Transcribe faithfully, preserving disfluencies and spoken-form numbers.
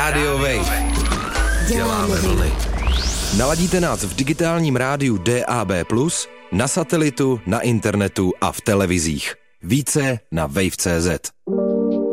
Radio Wave. Děláme vlny. Naladíte nás v digitálním rádiu D A B plus, na satelitu, na internetu a v televizích. Více na wave tečka cé zet.